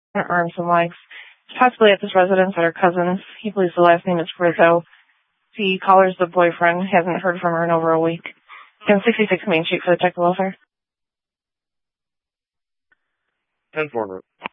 arms and legs. Possibly at this residence at her cousin's. He believes the last name is Rizzo. The caller's the boyfriend. Hasn't heard from her in over a week. And 66 Main Street for the Detective Welfare. 10-4.